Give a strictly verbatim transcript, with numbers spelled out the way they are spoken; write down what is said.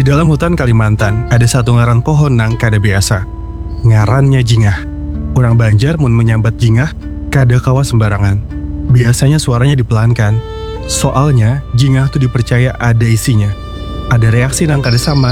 dalam hutan Kalimantan, ada satu ngaran pohon nang kada biasa. Ngarannya jingah. Orang Banjar mun menyambat jingah, kada kawa sembarangan. Biasanya suaranya dipelankan. Soalnya, jingah tuh dipercaya ada isinya. Ada reaksi nang kada sama